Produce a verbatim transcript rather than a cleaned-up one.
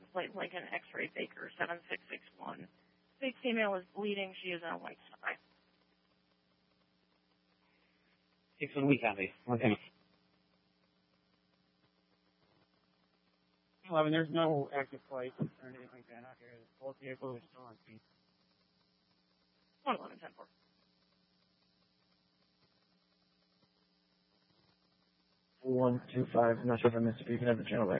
plate Lincoln X-ray Baker seven six six one. Big female is bleeding. She is in a white sky. Six one, we copy. Okay. eleven, there's no active flight or anything like that out here. Both vehicles are still on scene. one eleven ten four. one two five, I'm not sure if I missed it, but you can have the channel back.